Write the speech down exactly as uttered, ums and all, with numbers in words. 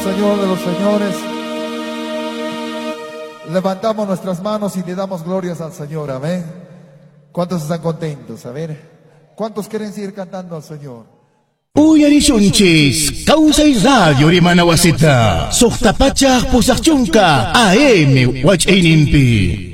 Señor de los señores, levantamos nuestras manos y le damos glorias al Señor, amén. ¿Cuántos están contentos? A ver, ¿cuántos quieren seguir cantando al Señor? Uyari Sunchis, Kausay Radio Rimana Wasita, Sokta Pachak Pusak Chungka, A M Watch Inimpi.